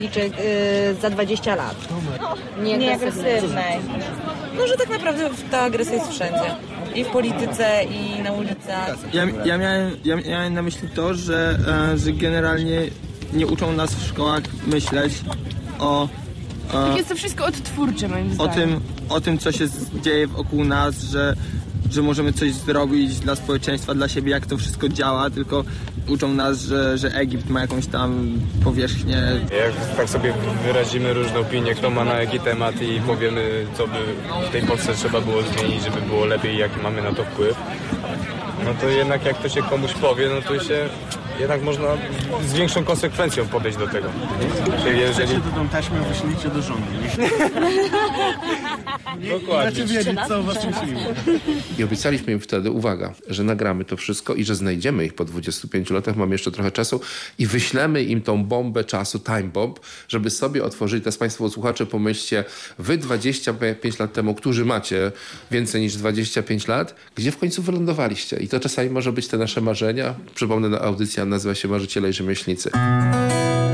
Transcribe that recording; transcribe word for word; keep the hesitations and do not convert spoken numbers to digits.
liczy yy, za dwadzieścia lat. Nie Nieagresywnej. No, że tak naprawdę ta agresja jest wszędzie. I w polityce, i na ulicach. Ja, ja, miałem, ja miałem na myśli to, że, e, że generalnie nie uczą nas w szkołach myśleć o, e, Jest to wszystko odtwórcze, moim o, zdaniem. tym, o tym, co się z- dzieje wokół nas, że, że możemy coś zrobić dla społeczeństwa, dla siebie, jak to wszystko działa, tylko uczą nas, że, że Egipt ma jakąś tam powierzchnię. Jak tak sobie wyrazimy różne opinie, kto ma na jaki temat i powiemy, co by w tej Polsce trzeba było zmienić, żeby było lepiej, jaki mamy na to wpływ, no to jednak jak to się komuś powie, no to się jednak można z większą konsekwencją podejść do tego. Czyli jeżeli... to tą taśmę wyślijcie do rządu. Dokładnie. Chcecie wiedzieć, co o was myślimy. I obiecaliśmy im wtedy, uwaga, że nagramy to wszystko i że znajdziemy ich po dwudziestu pięciu latach, mamy jeszcze trochę czasu i wyślemy im tą bombę czasu, time bomb, żeby sobie otworzyli. Teraz Państwo słuchacze pomyślcie, wy dwadzieścia pięć lat temu, którzy macie więcej niż dwadzieścia pięć lat, gdzie w końcu wylądowaliście? I to czasami może być te nasze marzenia. Przypomnę, audycja nazywa się Marzyciele i Rzemieślnicy.